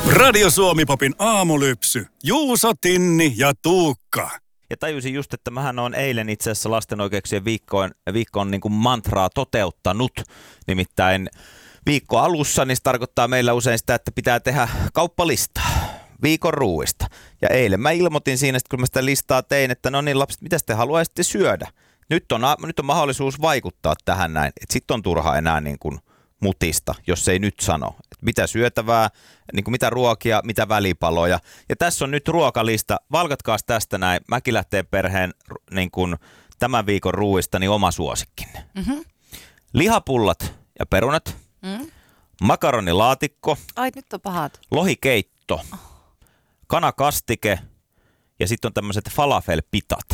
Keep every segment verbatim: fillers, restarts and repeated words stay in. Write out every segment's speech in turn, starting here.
Radio Suomi-popin aamulypsy. Juuso, Tinni ja Tuukka. Ja tajusin just, että mähän on eilen itse asiassa lasten oikeuksien viikkoon, viikkoon niin kuin mantraa toteuttanut. Nimittäin viikko alussa, niin se tarkoittaa meillä usein sitä, että pitää tehdä kauppalista viikon ruuista. Ja eilen mä ilmoitin siinä, että kun mä sitä listaa tein, että no niin lapset, mitä te haluaisitte syödä? Nyt on, nyt on mahdollisuus vaikuttaa tähän näin, että sit on turha enää niin kuin mutista, jos ei nyt sano. Että mitä syötävää, niin kuin mitä ruokia, mitä välipaloja. Ja tässä on nyt ruokalista. Valkatkaas tästä näin Mäkilähteen perheen niin kuin tämän viikon ruuista niin oma suosikkinne. Mm-hmm. Lihapullat ja perunat, mm. makaronilaatikko, ai nyt on pahat, lohikeitto, kanakastike ja sitten on tämmöiset falafel-pitat.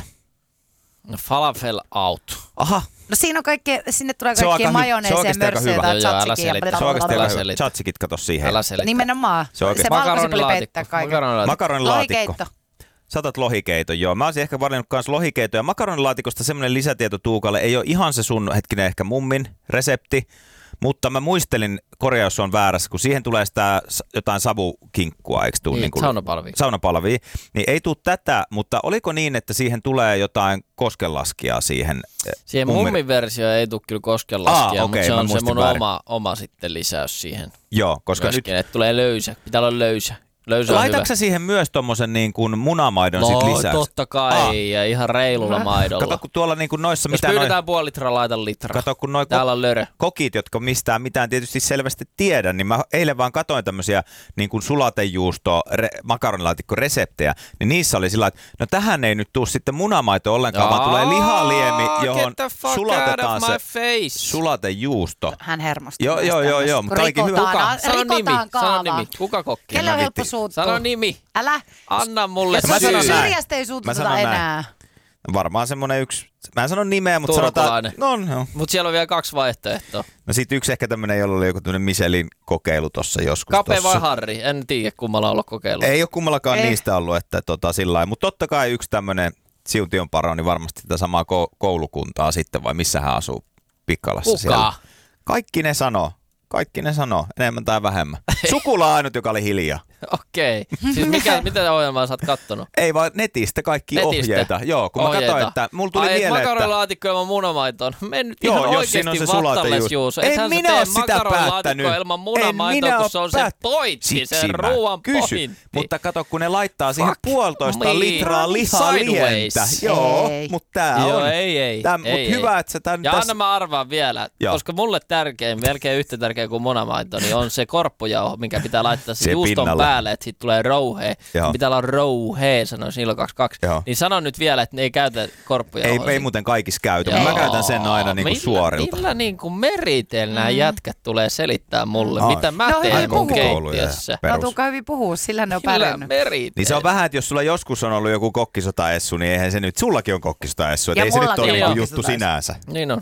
No falafel out. Aha. No siinä on kaikkea, sinne tulee kaikkia majoneeseja, mörssejä tai tzatsikia. Se on oikeasti aika hyvä. Tzatzikit kato siihen. Nimenomaan. Se, se valkoisipeli peittää kaiken. Makaronilaatikko. Sä otat lohikeiton, joo. Mä olisin ehkä valinnut myös lohikeiton. Ja makaronilaatikosta semmoinen lisätieto Tuukalle. Ei ole ihan se sun hetkinen ehkä mummin resepti. Mutta mä muistelin, korjaus on väärässä, kun siihen tulee sitä jotain savukinkkua, eikö tuu? Niin, niin kuin saunapalvia. Saunapalvia. Niin ei tuu tätä, mutta oliko niin, että siihen tulee jotain koskenlaskijaa siihen? Siihen mummin, mummin versio ei tule kyllä koskenlaskijaa, Aa, okay, mutta se on se mun väärin. oma, oma sitten lisäys siihen. Joo, koska myöskin, nyt että tulee löysä. Pitää olla löysä. Laitatko sä siihen myös tommosen niin kuin munamaidon no, sit lisäksi? No totta kai, ah. ja ihan reilulla maidolla. Kato, kun tuolla niin kuin noissa... Jos mitä pyydetään noi... puoli litraa, laita litraa. Kato, kun noi täällä on lörö. Kokit, jotka mistään mitään tietysti selvästi tiedä, niin mä eilen vaan katoin tämmöisiä niin kuin sulatejuusto, re, makaronilaatikko-reseptejä, niin niissä oli sillä, että no tähän ei nyt tuu sitten munamaito ollenkaan, vaan tulee lihaliemi, johon sulatetaan se face. Sulatejuusto. Hän hermostuu. Joo, joo, joo, joo, mutta olikin hyvä. Kuka? Sano nimi, sano nimi. Kuka kokki? Kelle on helppo suuttua? Sano nimi. Älä. Anna mulle syy. Jos syrjästä ei suututa enää. Varmaan semmoinen yksi, mä en sano nimeä, mutta sanotaan... No, no. Mutta siellä on vielä kaksi vaihtoehtoa. No sit yksi ehkä tämmönen, jolla oli joku tämmönen Michelin kokeilu tossa joskus. Kape tossa. vai Harri? En tiedä kummalla on ollut kokeilu. Ei ole kummallakaan ei. niistä ollut, että tota sillain. Mutta totta kai yksi tämmönen Siuntion Paro, niin varmasti tätä samaa koulukuntaa sitten, vai missä hän asuu Pikkalassa. Kuka? Siellä. Kaikki ne sanoo. Kaikki ne sanoo, enemmän tai vähemmän. Sukula ainut, joka oli hiljaa. Okei. Okay. Siis mikä, mitä ohjelmaa sä oot kattonut? Ei vaan netistä kaikki netistä. ohjeita. Joo, kun ohjeita. mä katsoin, että mulla tuli Ai, mieleen, että... makaronilaatikko ilman munamaitoon. Men nyt joo, ihan jos oikeesti vattalles, Juuso. En minä ole sitä päättänyt. Ilman munamaitoa, kun se on päät... se pointti, se ruuan pointti. Mutta kato, kun ne laittaa Fuck siihen puolitoista me. litraa lihaa lientä. Joo, mutta tää on. Joo, ei, ei. Mutta hyvä, että sä tän... Ja anna mä arvaan vielä, koska mulle tärkein, melkein yhtä tärkeä kuin munamaito, niin on se korppujauho, minkä pitää laittaa se juuston päälle, että siitä tulee rouhea. Pitää olla rouhea, sanoisin Ilo kaksikymmentäkaksi. Joo. Niin sano nyt vielä, että ne ei käytä korppujauhoa. Ei, ei muuten kaikissa käytä, mutta mä käytän sen aina niinku millä, suorilta. Millä niinku meriteillä nämä mm. jätkät tulee selittää mulle, Ai. mitä mä no, teen mun keittiössä. No Tuukka hyvin puhuu, sillä ne on pärjännyt. Niin se on vähän, että jos sulla joskus on ollut joku kokkisotaessu, niin eihän se nyt, sullakin on kokkisotaessu, että ei se nyt ole niinku juttu sinänsä. Niin on.